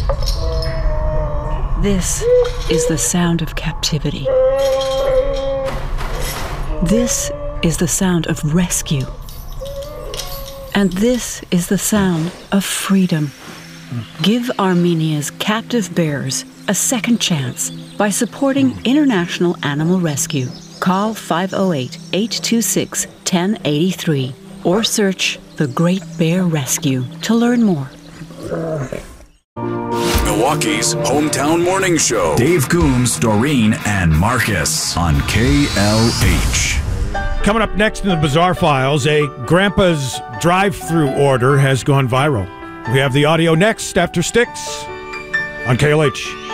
This is the sound of captivity. This is the sound of rescue. And this is the sound of freedom. Give Armenia's captive bears a second chance by supporting International Animal Rescue. Call 508-826-1083 or search The Great Bear Rescue to learn more. Milwaukee's hometown morning show. Dave Coombs, Doreen, and Marcus on KLH. Coming up next in the Bizarre Files, a Grandpa's drive-through order has gone viral. We have the audio next after Styx on KLH.